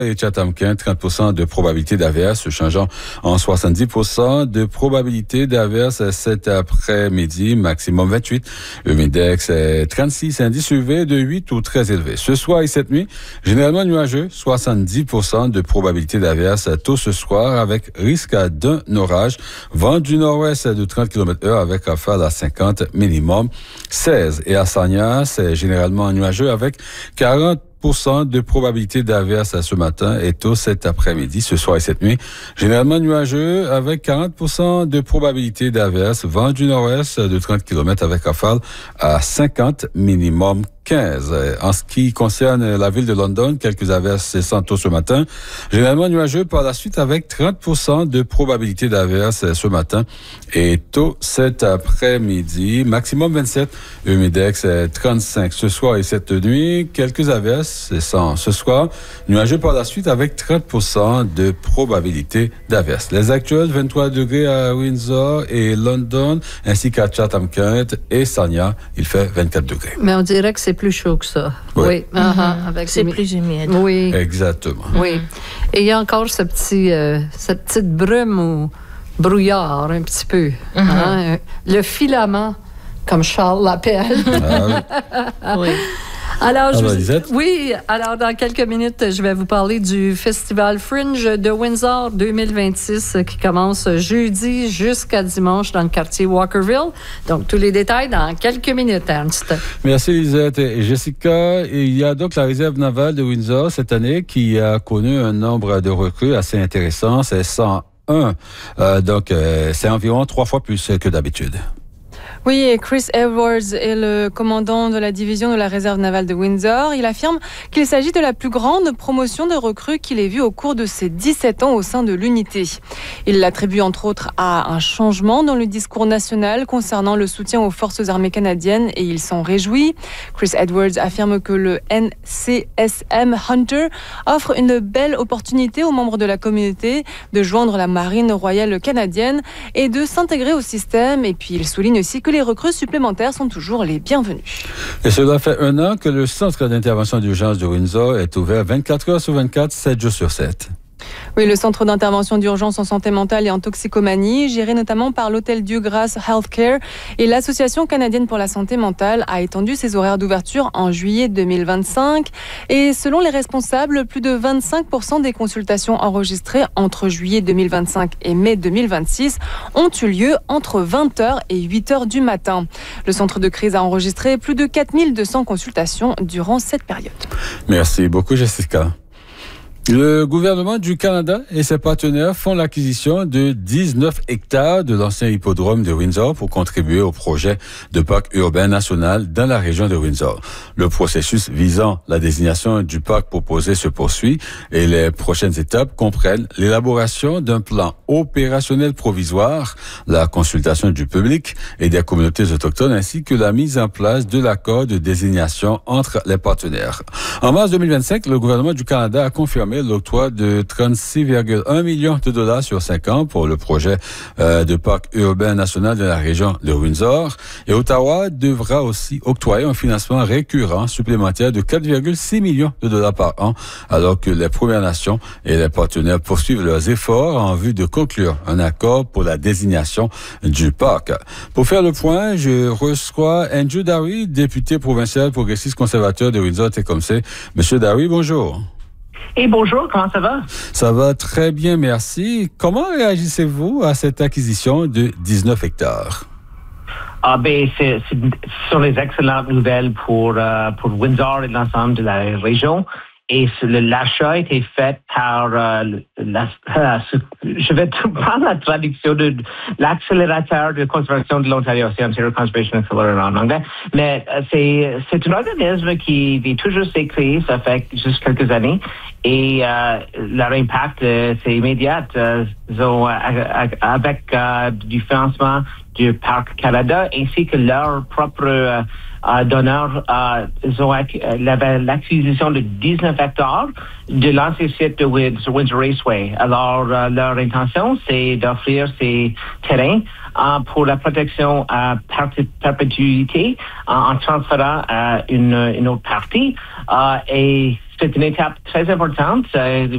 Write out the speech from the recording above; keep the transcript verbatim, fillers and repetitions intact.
Et Chatham-Kent, trente pour cent de probabilité d'averse, changeant en soixante-dix pour cent de probabilité d'averse cet après-midi, maximum vingt-huit. Humidex est trente-six, indice U V de huit ou très élevé. Ce soir et cette nuit, généralement nuageux, soixante-dix pour cent de probabilité d'averse tôt ce soir avec risque d'un orage. Vent du nord-ouest de trente kilomètres heure avec rafale à cinquante minimum. seize et à Sarnia, c'est généralement nuageux avec quarante pour cent de probabilité d'averse ce matin et tôt cet après-midi, ce soir et cette nuit. Généralement nuageux avec quarante pour cent de probabilité d'averse. Vent du nord-ouest de trente kilomètres avec rafale à cinquante minimum quinze. En ce qui concerne la ville de London, quelques averses cessantes tôt ce matin. Généralement nuageux par la suite avec trente pour cent de probabilité d'averse ce matin et tôt cet après-midi. Maximum vingt-sept. Humidex trente-cinq ce soir et cette nuit. Quelques averses cessantes ce soir. Nuageux par la suite avec trente pour cent de probabilité d'averse. Les actuels, vingt-trois degrés à Windsor et London, ainsi qu'à Chatham-Kent et Sarnia, il fait vingt-quatre degrés. Mais on dirait que c'est plus chaud que ça. Oui. Oui. Uh-huh. Mm-hmm. Avec c'est les... plus humide. Oui. Exactement. Oui. Et il y a encore ce petit, euh, cette petite brume ou brouillard, un petit peu. Mm-hmm. Hein? Le filament, comme Charles l'appelle. Ah oui. oui. Alors, je ah, vous... bah, oui, alors dans quelques minutes, je vais vous parler du Festival Fringe de Windsor deux mille vingt-six qui commence jeudi jusqu'à dimanche dans le quartier Walkerville. Donc, tous les détails dans quelques minutes, Ernst. Merci, Lisette. Et Jessica, il y a donc la réserve navale de Windsor cette année qui a connu un nombre de recrues assez intéressant. C'est cent un. Euh, donc, euh, c'est environ trois fois plus que d'habitude. Oui, et Chris Edwards est le commandant de la division de la réserve navale de Windsor. Il affirme qu'il s'agit de la plus grande promotion de recrues qu'il ait vue au cours de ses dix-sept ans au sein de l'unité. Il l'attribue entre autres à un changement dans le discours national concernant le soutien aux forces armées canadiennes et il s'en réjouit. Chris Edwards affirme que le N C S M Hunter offre une belle opportunité aux membres de la communauté de joindre la marine royale canadienne et de s'intégrer au système. Et puis il souligne aussi que les recrues supplémentaires sont toujours les bienvenues. Et cela fait un an que le centre d'intervention d'urgence de Windsor est ouvert vingt-quatre heures sur vingt-quatre, sept jours sur sept. Oui, le centre d'intervention d'urgence en santé mentale et en toxicomanie, géré notamment par l'Hôtel Dieu-Grâce Healthcare et l'Association canadienne pour la santé mentale, a étendu ses horaires d'ouverture en juillet deux mille vingt-cinq. Et selon les responsables, plus de vingt-cinq pour cent des consultations enregistrées entre juillet deux mille vingt-cinq et mai deux mille vingt-six ont eu lieu entre vingt heures et huit heures du matin. Le centre de crise a enregistré plus de quatre mille deux cents consultations durant cette période. Merci beaucoup, Jessica. Le gouvernement du Canada et ses partenaires font l'acquisition de dix-neuf hectares de l'ancien hippodrome de Windsor pour contribuer au projet de parc urbain national dans la région de Windsor. Le processus visant la désignation du parc proposé se poursuit et les prochaines étapes comprennent l'élaboration d'un plan opérationnel provisoire, la consultation du public et des communautés autochtones ainsi que la mise en place de l'accord de désignation entre les partenaires. En mars deux mille vingt-cinq, le gouvernement du Canada a confirmé l'octroi de trente-six virgule un millions de dollars sur cinq ans pour le projet euh, de parc urbain national de la région de Windsor. Et Ottawa devra aussi octroyer un financement récurrent supplémentaire de quatre virgule six millions de dollars par an, alors que les Premières Nations et les partenaires poursuivent leurs efforts en vue de conclure un accord pour la désignation du parc. Pour faire le point, je reçois Andrew Dowie, député provincial progressiste conservateur de Windsor-Tecumseh. Monsieur Dowie, bonjour. Et bonjour, comment ça va? Ça va très bien, merci. Comment réagissez-vous à cette acquisition de dix-neuf hectares? Ah ben, c'est, c'est, ce sont les excellentes nouvelles pour, euh, pour Windsor et l'ensemble de la région. Et l'achat a été fait par, euh, la, euh, je vais te prendre la traduction de l'accélérateur de conservation de l'Ontario, c'est Ontario Conservation Accelerator en anglais, mais euh, c'est, c'est un organisme qui vit toujours s'est créé, ça fait juste quelques années, et euh, leur impact, euh, c'est immédiat. Euh, ont, euh, avec euh, du financement du Parc Canada ainsi que leur propre euh, euh, donneur, euh, ils ont acqu- euh, l'acquisition de dix-neuf hectares de l'ancien site de Windsor, Windsor Raceway. Alors, euh, leur intention, c'est d'offrir ces terrains euh, pour la protection à euh, perpétuité euh, en transférant à une, une autre partie. Euh, et c'est une étape très importante. Euh,